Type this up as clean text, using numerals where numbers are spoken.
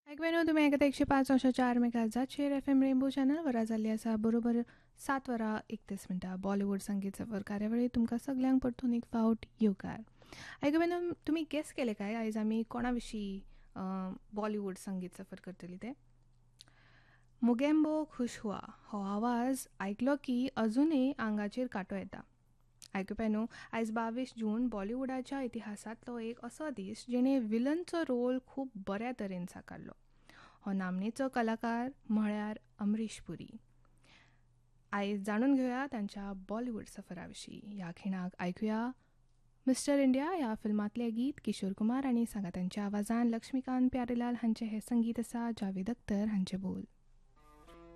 ऐकवेनो तुम्ही ऐकता 105.4 मेगाहर्ट्झाचेर FM rainbow चॅनलवर आज जाल्ली आसा बरोबर 7:31 बॉलिवूड संगीत सफर कार्यावळीत तुमकां सगल्यांक परतून एक फावट येवकार. ऐकवेनो तुम्ही गेस केले काय आयज आमी कोणा विशीं बॉलिवूड संगीत सफर करतली ते मुगेंबो खुश हुआ हो आवाज आयकलो की अजूनय आंगाचेर कांटो येता. आयकुप्या न्हू आयज 22 जून बॉलिवूडाच्या इतिहासांतलो एक असो दीस जेणे विलनचो रोल खूब बऱ्या तरेन साकारलो. हो नामनेचो कलाकार म्हळ्यार अमरीश पुरी. आयज जाणून घेवया तांच्या बॉलिवूड सफरा विशीं. ह्या खिणाक आयकुया मिस्टर इंडिया ह्या फिल्मांतलें गीत किशोर कुमार आनी सांगात्यांच्या आवाजान लक्ष्मीकांत प्यारेलाल हांचें हें संगीत आसा जावेद अख्तर हांचे बोल.